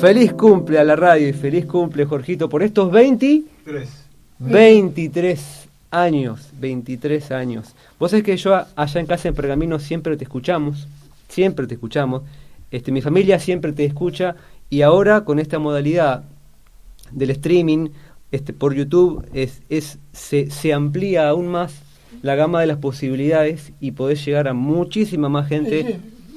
feliz cumple a la radio y feliz cumple, Jorgito, por estos 23 años. 23 años. Vos sabés que yo allá en casa en Pergamino siempre te escuchamos. Mi familia siempre te escucha, y ahora con esta modalidad del streaming por YouTube se amplía aún más la gama de las posibilidades y podés llegar a muchísima más gente.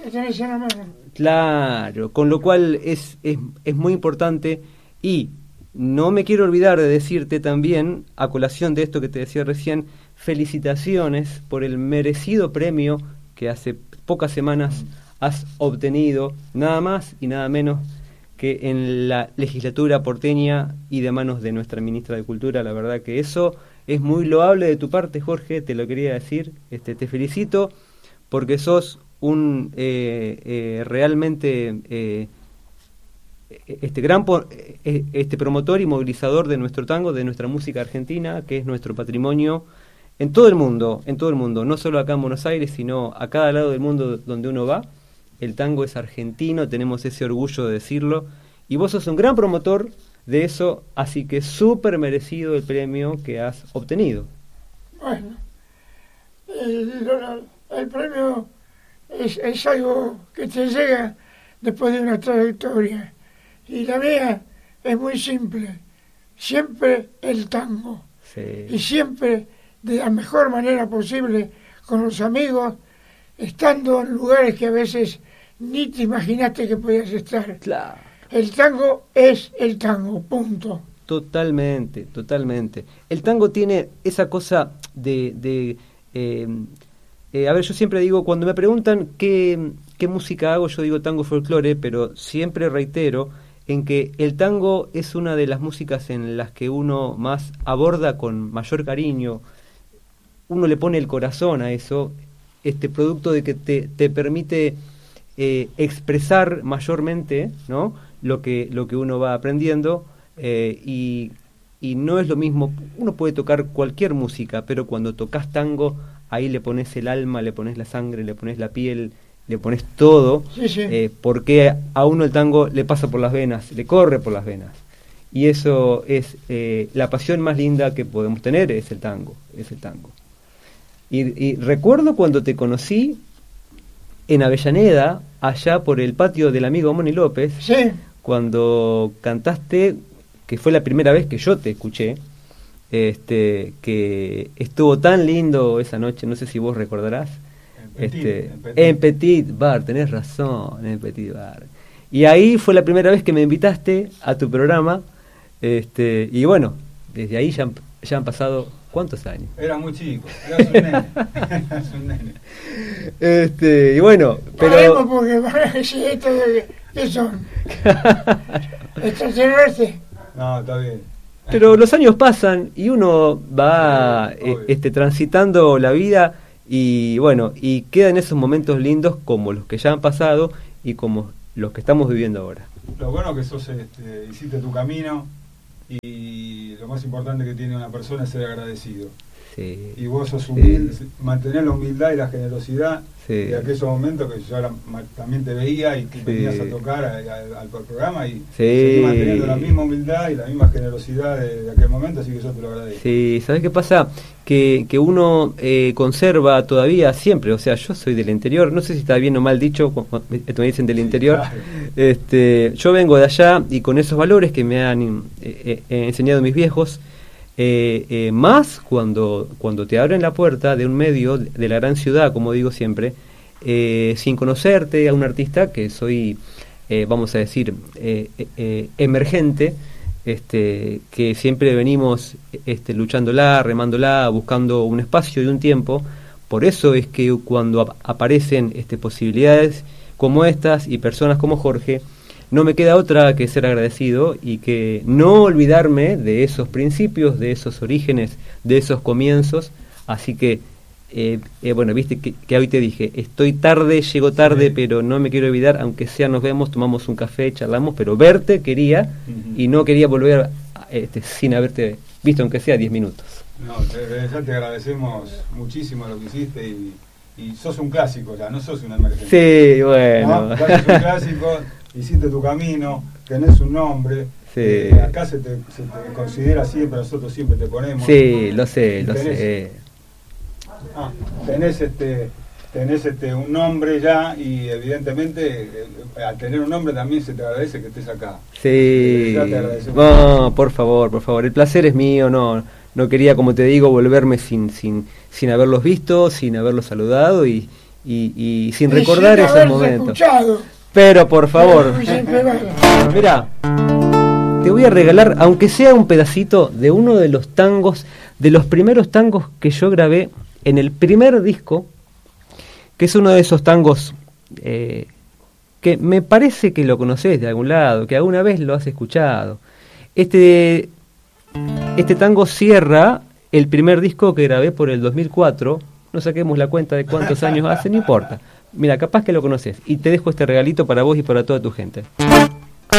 Claro, con lo cual es muy importante. Y no me quiero olvidar de decirte también, a colación de esto que te decía recién, felicitaciones por el merecido premio que hace pocas semanas has obtenido, nada más y nada menos que en la legislatura porteña y de manos de nuestra ministra de Cultura. La verdad que eso es muy loable de tu parte, Jorge, te lo quería decir. Te felicito porque sos un realmente promotor y movilizador de nuestro tango, de nuestra música argentina, que es nuestro patrimonio en todo el mundo, no solo acá en Buenos Aires, sino a cada lado del mundo donde uno va. El tango es argentino, tenemos ese orgullo de decirlo, y vos sos un gran promotor de eso, así que súper merecido el premio que has obtenido. Bueno, el premio es algo que te llega después de una trayectoria, y la mía es muy simple: siempre el tango, sí. Y siempre de la mejor manera posible, con los amigos, estando en lugares que a veces ni te imaginaste que podías estar. Claro. El tango es el tango, punto. Totalmente. El tango tiene esa cosa de a ver, yo siempre digo, cuando me preguntan qué música hago, yo digo tango folclore, pero siempre reitero en que el tango es una de las músicas en las que uno más aborda con mayor cariño, uno le pone el corazón a eso, producto de que te permite expresar mayormente, ¿no?, lo que uno va aprendiendo, y no es lo mismo. Uno puede tocar cualquier música, pero cuando tocas tango, ahí le pones el alma, le pones la sangre, le pones la piel, le pones todo, sí. Porque a uno el tango le pasa por las venas, le corre por las venas, y eso es la pasión más linda que podemos tener, es el tango. Y recuerdo cuando te conocí en Avellaneda, allá por el patio del amigo Moni López, sí, cuando cantaste, que fue la primera vez que yo te escuché, que estuvo tan lindo esa noche, no sé si vos recordarás, en Petit Bar, tenés razón, en Petit Bar. Y ahí fue la primera vez que me invitaste a tu programa, y bueno, desde ahí ya han pasado ¿cuántos años? Era muy chico, eras un nene. Y bueno, pero... Paremos porque van a decir esto de ¿qué son? ¿Extraterrestres? No, está bien. Pero los años pasan y uno va transitando la vida, y bueno, y quedan esos momentos lindos como los que ya han pasado y como los que estamos viviendo ahora. Lo bueno que sos, hiciste tu camino, y lo más importante que tiene una persona es ser agradecido. Sí. Y vos sos humilde, mantener la humildad y la generosidad de aquellos momentos que yo también te veía y que venías a tocar al programa, y seguís manteniendo la misma humildad y la misma generosidad de aquel momento, así que yo te lo agradezco. Sí, ¿sabés qué pasa? Que uno conserva todavía siempre, o sea, yo soy del interior, no sé si está bien o mal dicho, me dicen del interior, claro. Yo vengo de allá, y con esos valores que me han enseñado mis viejos, más cuando te abren la puerta de un medio de la gran ciudad, como digo siempre, sin conocerte, a un artista que soy, vamos a decir, emergente, que siempre venimos luchándola, remándola, buscando un espacio y un tiempo. Por eso es que cuando aparecen posibilidades como estas y personas como Jorge, no me queda otra que ser agradecido y que no olvidarme de esos principios, de esos orígenes, de esos comienzos. Así que, bueno, viste que hoy te dije, estoy tarde, llego tarde, pero no me quiero olvidar, aunque sea nos vemos, tomamos un café, charlamos, pero verte quería, y no quería volver sin haberte visto, aunque sea 10 minutos. No, ya te agradecemos muchísimo lo que hiciste, y sos un clásico ya, no sos una emergencia. Sí, bueno. ¿No? Ya sos un clásico. Hiciste tu camino, tenés un nombre. Sí. Acá se te considera siempre, nosotros siempre te ponemos. Sí, lo sé. Tenés un nombre ya y evidentemente al tener un nombre también se te agradece que estés acá. Sí. No, por favor, el placer es mío, no quería, como te digo, volverme sin haberlos visto, sin haberlos saludado y sin recordar esos momentos. Escuchado. Pero por favor, mirá, te voy a regalar, aunque sea un pedacito de uno de los tangos, de los primeros tangos que yo grabé en el primer disco, que es uno de esos tangos que me parece que lo conocés de algún lado, que alguna vez lo has escuchado. Este tango cierra el primer disco que grabé por el 2004, no saquemos la cuenta de cuántos años hace, no importa. Mira, capaz que lo conoces, y te dejo este regalito para vos y para toda tu gente.